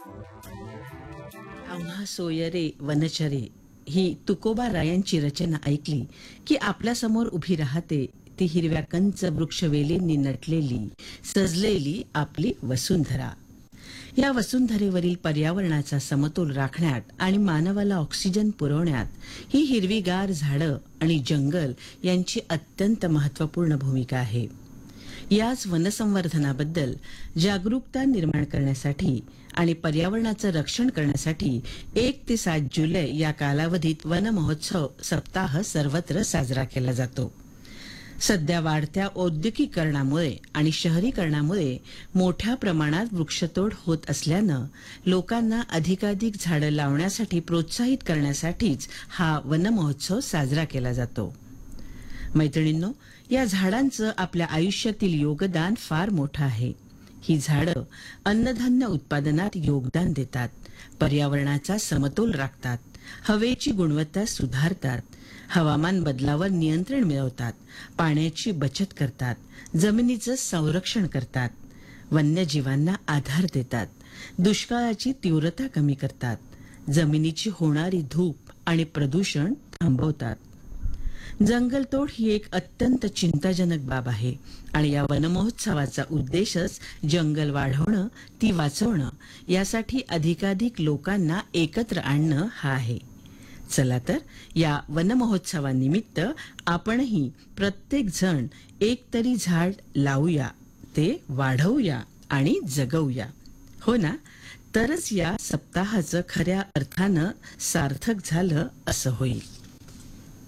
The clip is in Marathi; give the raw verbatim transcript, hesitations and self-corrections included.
आम्हा सोयरे वनचरे ही तुकोबा रायांची रचना ऐकली की आपल्यासमोर उभी राहते ती हिरव्या कंच वृक्षवेलींनी नटलेली सजलेली आपली वसुंधरा. या वसुंधरेवरील पर्यावरणाचा समतोल राखण्यात आणि मानवाला ऑक्सिजन पुरवण्यात ही हिरवीगार झाडं आणि जंगल यांची अत्यंत महत्त्वपूर्ण भूमिका आहे. याच वनसंवर्धनाबद्दल जागरूकता निर्माण करण्यासाठी आणि पर्यावरणाचं रक्षण करण्यासाठी एक ते सात जुलै या कालावधीत वन महोत्सव सप्ताह सर्वत्र साजरा केला जातो. सध्या वाढत्या औद्योगिकीकरणामुळे आणि शहरीकरणामुळे मोठ्या प्रमाणात वृक्षतोड होत असल्यानं लोकांना अधिकाधिक झाडं लावण्यासाठी प्रोत्साहित करण्यासाठीच हा वन महोत्सव साजरा केला जातो. मैत्रिणींनो, या झाडांचं आपल्या आयुष्यातील योगदान फार मोठं आहे. ही झाडं अन्नधान्य उत्पादनात योगदान देतात, पर्यावरणाचा समतोल राखतात, हवेची गुणवत्ता सुधारतात, हवामान बदलावर नियंत्रण मिळवतात, पाण्याची बचत करतात, जमिनीचं संरक्षण करतात, वन्यजीवांना आधार देतात, दुष्काळाची तीव्रता कमी करतात, जमिनीची होणारी धूप आणि प्रदूषण थांबवतात. जंगलतोड ही एक अत्यंत चिंताजनक बाब आहे आणि या वनमहोत्सवाचा उद्देशच जंगल वाढवणं, ती वाचवणं, यासाठी अधिकाधिक लोकांना एकत्र आणणं हा आहे. चला तर या वनमहोत्सवानिमित्त आपणही प्रत्येक जण एक तरी झाड लावूया, ते वाढवूया आणि जगवूया. हो ना? तरच या सप्ताहाचं खऱ्या अर्थानं सार्थक झालं असं होईल.